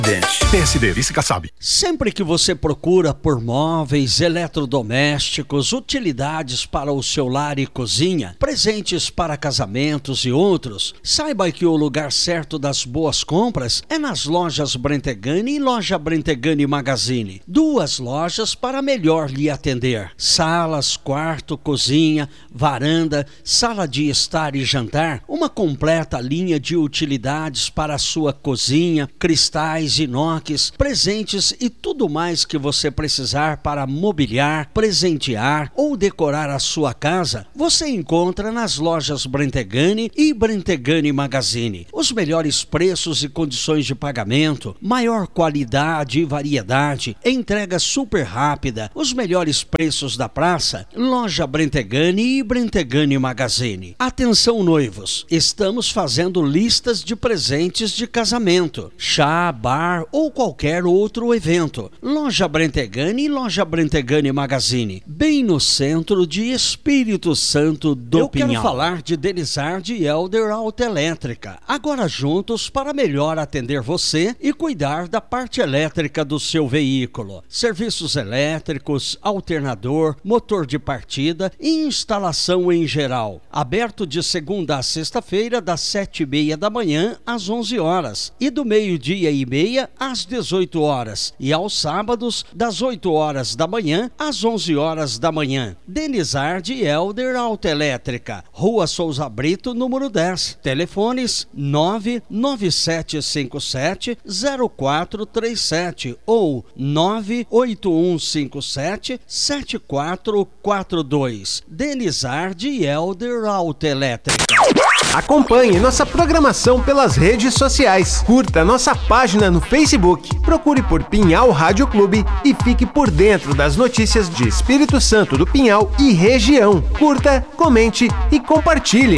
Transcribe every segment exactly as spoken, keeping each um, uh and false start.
P S D, Vice Kassab. Sempre que você procura por móveis, eletrodomésticos, utilidades para o seu lar e cozinha, presentes para casamentos e outros, saiba que o lugar certo das boas compras é nas lojas Brentegani e loja Brentegani Magazine. Duas lojas para melhor lhe atender. Salas, quarto, cozinha, varanda, sala de estar e jantar, uma completa linha de utilidades para a sua cozinha, cristais, inox, presentes e tudo mais que você precisar para mobiliar, presentear ou decorar a sua casa, você encontra nas lojas Brentegani e Brentegani Magazine. Os melhores preços e condições de pagamento, maior qualidade e variedade, entrega super rápida, os melhores preços da praça, loja Brentegani e Brentegani Magazine. Atenção noivos, estamos fazendo listas de presentes de casamento, chá, bar ou qualquer outro evento. Loja Brentegani e loja Brentegani Magazine, bem no centro de Espírito Santo do Eu Pinhal. Eu quero falar de Denizard e Elder Autoelétrica, agora juntos para melhor atender você e cuidar da parte elétrica do seu veículo. Serviços elétricos, alternador, motor de partida e instalação em geral. Aberto de segunda a sexta-feira, das sete e meia da manhã às onze horas e do meio-dia e meia às dezoito horas e aos sábados das oito horas da manhã às onze horas da manhã. Denizard e Elder Autoelétrica, Rua Souza Brito, número dez. Telefones nove nove sete cinco sete zero quatro três sete ou nove oito um cinco sete sete quatro quatro dois. Denizard e Elder Autoelétrica. Acompanhe nossa programação pelas redes sociais. Curta nossa página no Facebook. Procure por Pinhal Rádio Clube e fique por dentro das notícias de Espírito Santo do Pinhal e região. Curta, comente e compartilhe.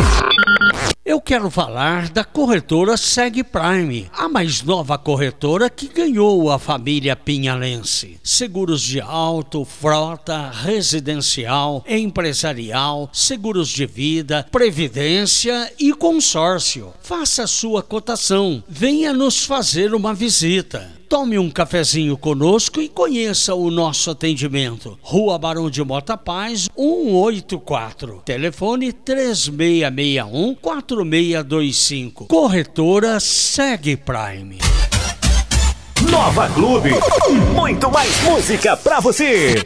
Eu quero falar da corretora Seg Prime, a mais nova corretora que ganhou a família pinhalense. Seguros de auto, frota, residencial, empresarial, seguros de vida, previdência e consórcio. Faça sua cotação. Venha nos fazer uma visita. Tome um cafezinho conosco e conheça o nosso atendimento. Rua Barão de Mota Paz, cento e oitenta e quatro. Telefone três seis seis um, quatro seis dois cinco. Corretora Seg Prime. Nova Clube. Muito mais música pra você.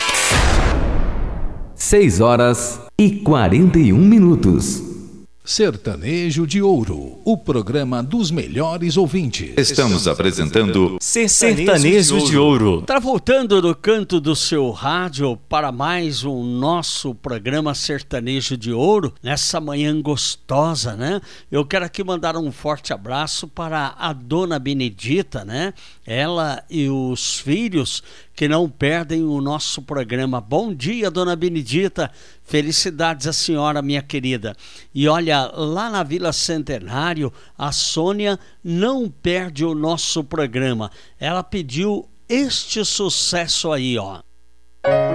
seis horas e quarenta e um minutos. Sertanejo de Ouro, o programa dos melhores ouvintes. Estamos apresentando Sertanejo de Ouro. Tá voltando no canto do seu rádio para mais um nosso programa Sertanejo de Ouro, nessa manhã gostosa, né? Eu quero aqui mandar um forte abraço para a dona Benedita, né? Ela e os filhos que não perdem o nosso programa. Bom dia, dona Benedita. Felicidades à senhora, minha querida. E olha, lá na Vila Centenário, a Sônia não perde o nosso programa. Ela pediu este sucesso aí, ó.